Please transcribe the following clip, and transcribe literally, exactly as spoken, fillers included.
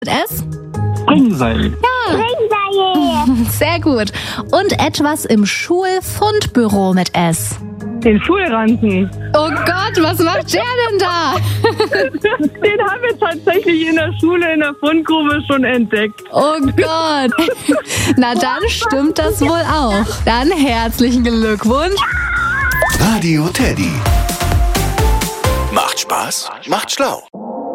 S? Ringseil. Ringseil. Sehr gut. Und etwas im Schulfundbüro mit S. Den Schulranzen. Oh Gott, was macht der denn da? Den haben wir tatsächlich in der Schule in der Fundgrube schon entdeckt. Oh Gott. Na dann stimmt das wohl auch. Dann herzlichen Glückwunsch. Radio Teddy. Macht Spaß, macht schlau.